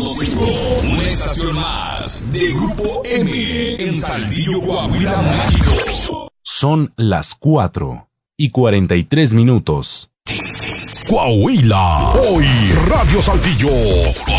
100.5, una estación más de Grupo M en Saltillo, Coahuila, México. Son las 4:43. Coahuila, hoy Radio Saltillo.